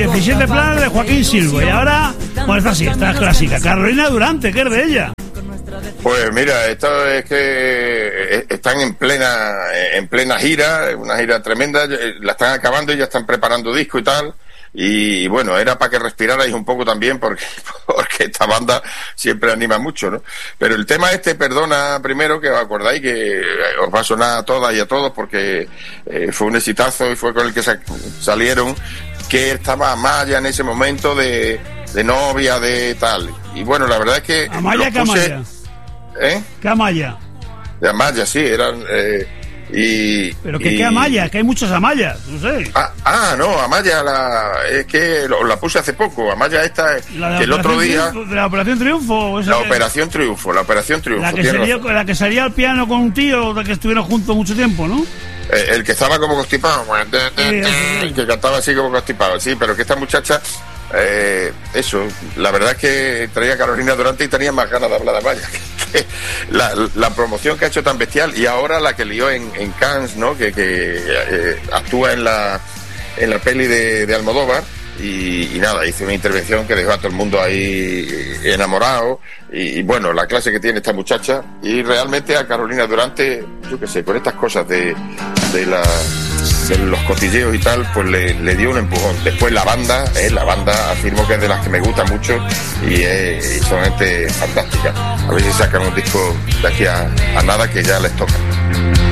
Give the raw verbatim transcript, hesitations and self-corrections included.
diecisiete planes de Joaquín Silva. Y ahora, bueno, esta sí, esta es clásica. Carolina Durante, ¿qué es de ella? Pues mira, esto es que están en plena en plena gira, una gira tremenda, la están acabando y ya están preparando disco y tal. Y bueno, era para que respirarais un poco también, porque porque esta banda siempre anima mucho, ¿no? Pero el tema este, perdona, primero, que os acordáis que os va a sonar a todas y a todos, porque eh, fue un exitazo y fue con el que sa- salieron, que estaba Amaya en ese momento de, de novia, de tal. Y bueno, la verdad es que... Amaya, ¿qué Amaya? ¿Eh? ¿Qué Amaya? De Amaya, sí, eran... Eh, Y, pero que y... qué Amaya, que hay muchas Amayas, no sé. Ah, ah no, Amaya la, es que lo, la puse hace poco. Amaya esta, la que el otro día... Triunfo, ¿de la Operación Triunfo? La que... Operación Triunfo, la Operación Triunfo. La que, sería, la que salía al piano con un tío, de que estuvieron juntos mucho tiempo, ¿no? Eh, el que estaba como constipado, sí, el que cantaba así como constipado, sí, pero que esta muchacha... Eh, eso, la verdad es que traía a Carolina Durante y tenía más ganas de hablar de Amaya. La, la promoción que ha hecho tan bestial, y ahora la que lió en, en Cannes, ¿no? Que, que eh, actúa en la en la peli de, de Almodóvar, y, y nada, hizo una intervención que dejó a todo el mundo ahí enamorado, y, y bueno, la clase que tiene esta muchacha, y realmente a Carolina Durante, yo qué sé, con estas cosas de, de la de los cotilleos y tal, pues le, le dio un empujón. Después la banda, eh, la banda afirmo que es de las que me gusta mucho y es y son gente fantástica. A ver si sacan un disco de aquí a, a nada, que ya les toca.